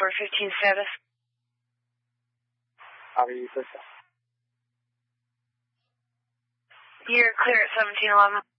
415 status. Copy, 6. You're clear at 1711.